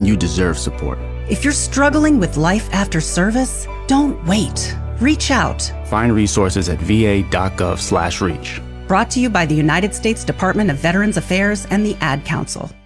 you deserve support. If you're struggling with life after service, don't wait. Reach out. Find resources at va.gov/reach. Brought to you by the United States Department of Veterans Affairs and the Ad Council.